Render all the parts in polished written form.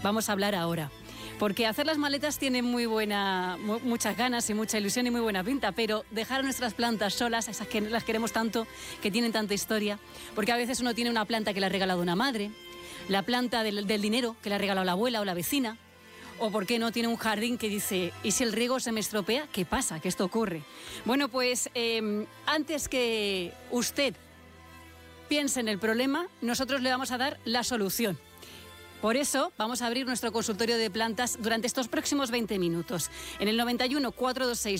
vamos a hablar ahora. Porque hacer las maletas tiene muchas ganas y mucha ilusión y muy buena pinta, pero dejar a nuestras plantas solas, esas que las queremos tanto, que tienen tanta historia, porque a veces uno tiene una planta que le ha regalado una madre, la planta del dinero que le ha regalado la abuela o la vecina, o por qué no tiene un jardín que dice, ¿y si el riego se me estropea? ¿Qué pasa? Que esto ocurre. Bueno, pues antes que usted piense en el problema, nosotros le vamos a dar la solución. Por eso vamos a abrir nuestro consultorio de plantas durante estos próximos 20 minutos. En el 91 426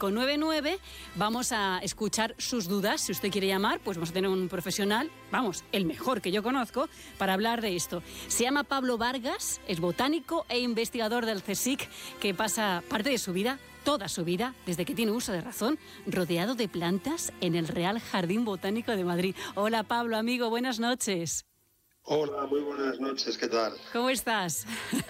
2599 vamos a escuchar sus dudas. Si usted quiere llamar, pues vamos a tener un profesional, vamos, el mejor que yo conozco, para hablar de esto. Se llama Pablo Vargas, es botánico e investigador del CSIC, que pasa parte de su vida, toda su vida, desde que tiene uso de razón, rodeado de plantas en el Real Jardín Botánico de Madrid. Hola Pablo, amigo, buenas noches. Hola, muy buenas noches, ¿qué tal? ¿Cómo estás?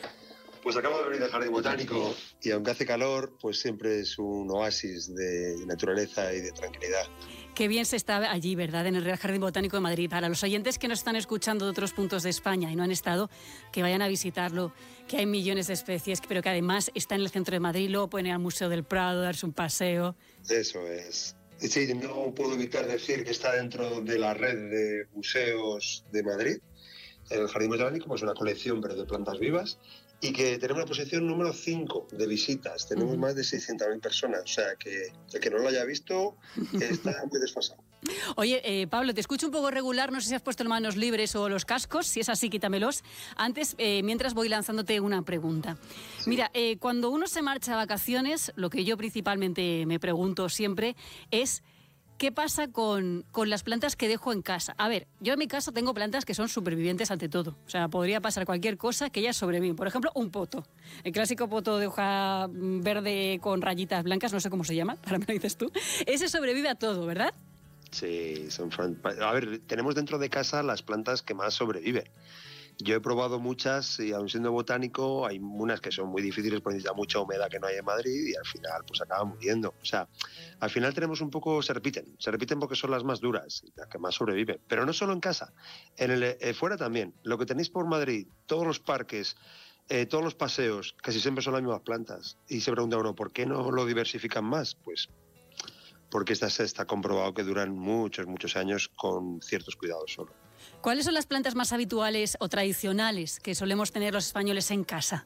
Pues acabo de venir del Jardín Botánico y aunque hace calor, pues siempre es un oasis de naturaleza y de tranquilidad. Qué bien se está allí, ¿verdad?, en el Real Jardín Botánico de Madrid. Para los oyentes que nos están escuchando de otros puntos de España y no han estado, que vayan a visitarlo, que hay millones de especies, pero que además está en el centro de Madrid, luego pueden ir al Museo del Prado, darse un paseo. Eso es. Sí, no puedo evitar decir que está dentro de la red de museos de Madrid. El Jardín Botánico es una colección pero de plantas vivas y que tenemos la posición número 5 de visitas. Tenemos más de 600.000 personas, o sea que el que no lo haya visto está muy desfasado. Oye, Pablo, te escucho un poco regular, no sé si has puesto las manos libres o los cascos, si es así, quítamelos. Antes, mientras voy lanzándote una pregunta. Sí. Mira, cuando uno se marcha a vacaciones, lo que yo principalmente me pregunto siempre es ¿qué pasa con las plantas que dejo en casa? A ver, yo en mi casa tengo plantas que son supervivientes ante todo. O sea, podría pasar cualquier cosa que ellas sobreviven. Por ejemplo, un poto. El clásico poto de hoja verde con rayitas blancas, no sé cómo se llama, ahora me lo dices tú. Ese sobrevive a todo, ¿verdad? Sí, a ver, tenemos dentro de casa las plantas que más sobreviven. Yo he probado muchas y aun siendo botánico hay unas que son muy difíciles porque necesitan mucha humedad que no hay en Madrid y al final pues acaban muriendo. O sea, al final tenemos un poco, se repiten porque son las más duras, las que más sobreviven. Pero no solo en casa, fuera también. Lo que tenéis por Madrid, todos los parques, todos los paseos, casi siempre son las mismas plantas. Y se pregunta uno, ¿por qué no lo diversifican más? Pues porque está comprobado que duran muchos años con ciertos cuidados solo. ¿Cuáles son las plantas más habituales o tradicionales que solemos tener los españoles en casa?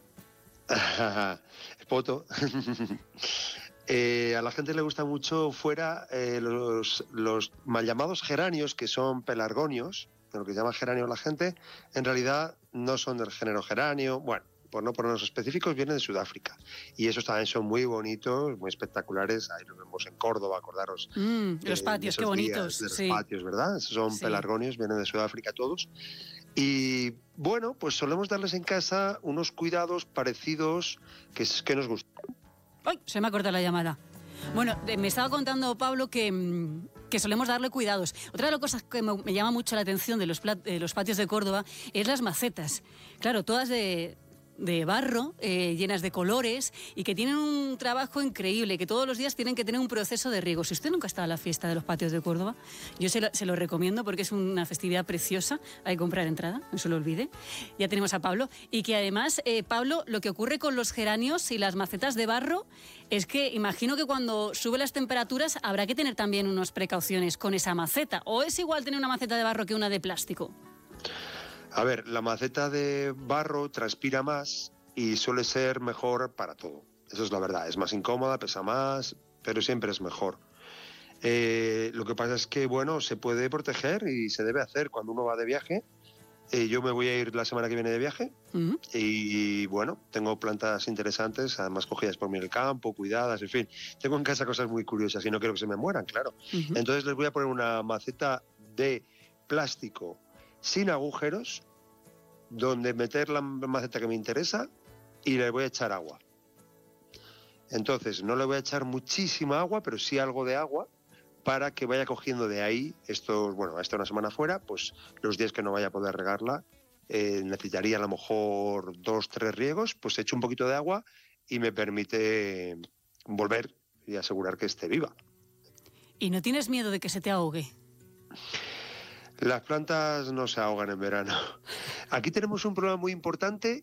El poto. A la gente le gusta mucho fuera los mal llamados geranios, que son pelargonios, lo que se llama geranio la gente, en realidad no son del género geranio. Bueno, por no ponernos específicos, vienen de Sudáfrica. Y esos también son muy bonitos, muy espectaculares. Ahí los vemos en Córdoba, acordaros. Los patios, qué bonitos. De los patios, ¿verdad? Esos son pelargonios, vienen de Sudáfrica todos. Y bueno, pues solemos darles en casa unos cuidados parecidos que nos gustan. ¡Ay! Se me ha cortado la llamada. Bueno, me estaba contando Pablo que solemos darle cuidados. Otra de las cosas que me llama mucho la atención de los patios de Córdoba es las macetas. Claro, todas de barro, llenas de colores y que tienen un trabajo increíble, que todos los días tienen que tener un proceso de riego. Si usted nunca ha estado a la fiesta de los patios de Córdoba, yo se lo recomiendo porque es una festividad preciosa. Hay que comprar entrada, no se lo olvide. Ya tenemos a Pablo. Y que además, Pablo, lo que ocurre con los geranios y las macetas de barro es que imagino que cuando suben las temperaturas habrá que tener también unas precauciones con esa maceta. ¿O es igual tener una maceta de barro que una de plástico? A ver, la maceta de barro transpira más y suele ser mejor para todo. Eso es la verdad. Es más incómoda, pesa más, pero siempre es mejor. Lo que pasa es que, bueno, se puede proteger y se debe hacer cuando uno va de viaje. Yo me voy a ir la semana que viene de viaje y, bueno, tengo plantas interesantes, además cogidas por mí en el campo, cuidadas, en fin. Tengo en casa cosas muy curiosas y no quiero que se me mueran, claro. Entonces les voy a poner una maceta de plástico sin agujeros, donde meter la maceta que me interesa y le voy a echar agua. Entonces, no le voy a echar muchísima agua, pero sí algo de agua para que vaya cogiendo de ahí, hasta una semana fuera, pues los días que no vaya a poder regarla, necesitaría a lo mejor 2-3 riegos, pues echo un poquito de agua y me permite volver y asegurar que esté viva. ¿Y no tienes miedo de que se te ahogue? Las plantas no se ahogan en verano. Aquí tenemos un problema muy importante